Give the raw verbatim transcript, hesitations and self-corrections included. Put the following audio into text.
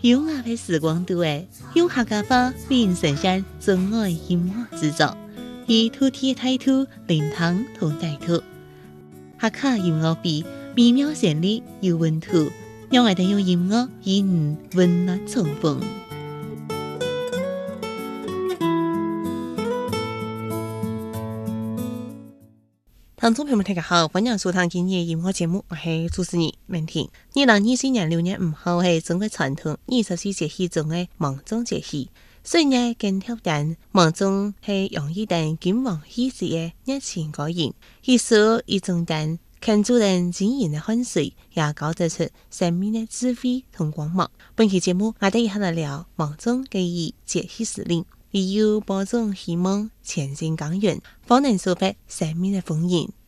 优雅的时光度诶，用客家话为人呈现真爱音乐制作，以土地态度灵堂同带土，客家音乐比美妙旋律有温度，让我哋用音乐与你温暖重逢。听众朋友们，大家好，欢迎收听今日的音乐节目，我是主持人文婷。二零二四年六月五號係中國傳統二十四節氣中嘅芒種節氣，雖然跟挑戰芒種係容易等金黃喜事嘅熱情個人，其實一種等看主人經營嘅汗水，也搞得出生命嘅智慧同光芒。本期節目我哋一齊嚟聊芒種嘅以節氣時令，亦有播種希望前進耕耘，方能收穫生命嘅豐盈。